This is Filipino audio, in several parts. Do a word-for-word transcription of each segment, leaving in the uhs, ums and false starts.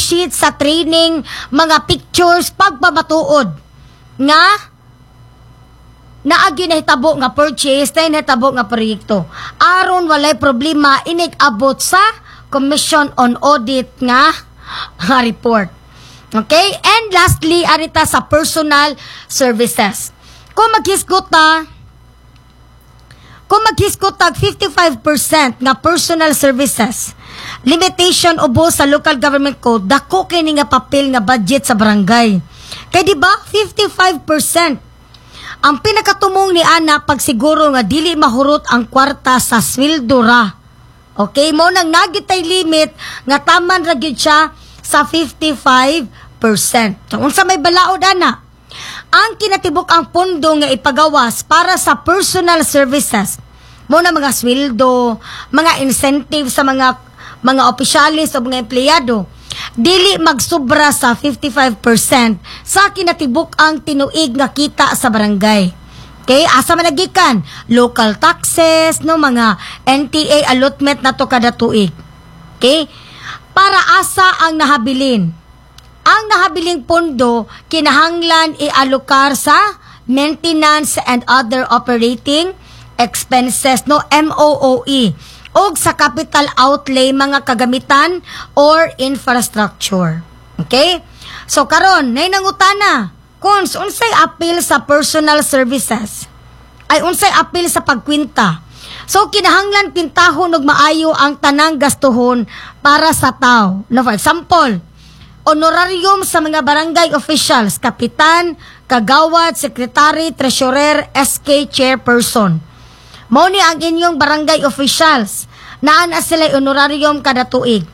sheet sa training, mga pictures, pagpamatuod nga naagi na hitabo nga purchase, na hitabo nga proyekto. Aron walay problema inig abot sa Commission on Audit nga, nga report. Okay? And lastly, arita sa personal services. Kung maghisgot na, kung maghisgot tag fifty-five percent nga personal services, limitation ubo sa local government code, dako kini nga papel nga budget sa barangay. Kay di ba fifty-five percent ang pinakatumong ni ana pagsiguro nga dili mahurot ang kwarta sa sweldo ra. Okay, mo nang nagitay limit nga taman ra gyud siya sa fifty-five percent. So unsa may balaod ana? Ang kinatibok ang pondo nga ipagawas para sa personal services, mo na mga sweldo, mga incentive sa mga mga opisyalis o mga empleyado, dili magsubra sa fifty-five percent sa kinatibok ang tinuig nga kita sa barangay. Okay, asa man nagikan? Local taxes, no, mga N T A allotment na to kada tuig. Okay? Para asa ang nahabilin? Ang nahabiling pondo kinahanglan ialokar sa maintenance and other operating expenses, no, M O O E, o sa capital outlay mga kagamitan or infrastructure. Okay? So karon nay nangutana, kung unsay appeal sa personal services, ay unsay appeal sa pagkwinta. So kinahanglan pintahon og maayo ang tanang gastuhon para sa tao. No, for example, honorarium sa mga barangay officials, kapitan, kagawad, secretary, treasurer, S K chairperson. Mao ni ang inyong barangay officials. Naan na sila honorarium kada tuig.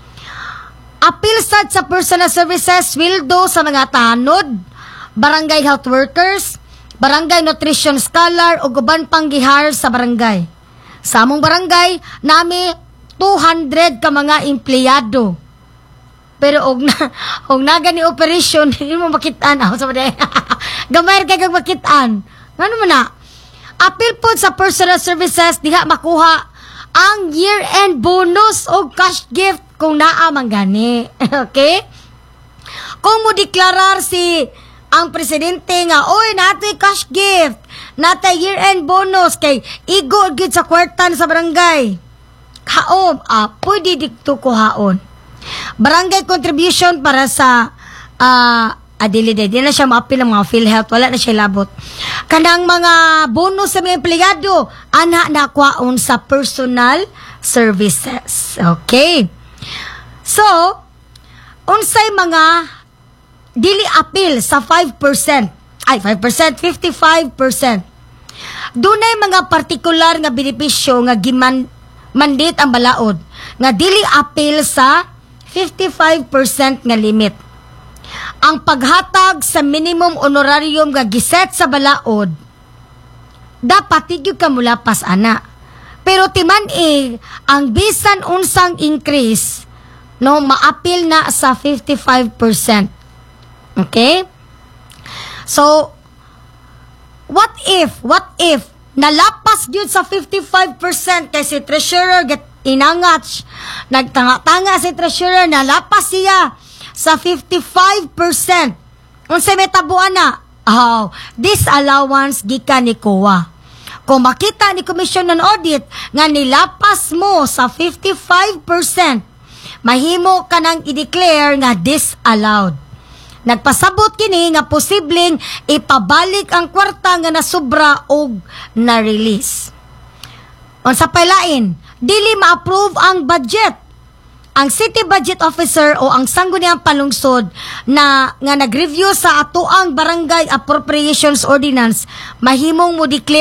Appeal sad sa personal services, sweldo sa mga tanod, barangay health workers, barangay nutrition scholar o guban pang gihar sa barangay. Sa among barangay, nami two hundred ka mga empleyado. Pero og na og naga ni operation hindi mo makitaan ako sa baday. Gamay kay kag makitaan. Ngano man na? Appeal po sa personal services diha makuha ang year-end bonus o cash gift kung naa man gani. Okay? Kung mo deklarar si ang presidente nga, oy, natoy cash gift, natay year-end bonus kay igo gid sa kwartan sa barangay. Kaom, ah, pwede dito ko haon. Barangay contribution para sa uh, adili de, di na siya ma-appeal ng mga PhilHealth, wala na siya labot. Kanang mga bonus sa mga empleyado, ana na kwaon sa personal services. Okay. So, unsay mga dili appeal sa five percent, ay five percent, fifty-five percent. Dunay mga partikular nga benepisyo nga giman mandate ang balaod nga dili appeal sa fifty-five percent nga limit. Ang paghatag sa minimum honorarium nga giset sa balaod dapat tigyo ka mulapas ana. Pero timan eh ang bisan unsang increase no ma-appeal na sa fifty-five percent. Okay? So what if what if nalapas gyud sa fifty-five percent kay si treasurer get inangat, nagtanga-tanga si treasurer, nalapas siya sa fifty-five percent. Unsay may tabuan na? Oh, disallowance gikan ni C O A. Kung makita ni Commission on Audit nga nilapas mo sa fifty-five percent, mahimo ka nang i-declare nga disallowed. Nagpasabot kini nga posibleng ipabalik ang kwarta nga nasubra og na-release. Unsa pay lain? Dili ma-approve ang budget. Ang city budget officer o ang sangguniang palungsod na nga nag-review sa atoang barangay appropriations ordinance, mahimong mo declare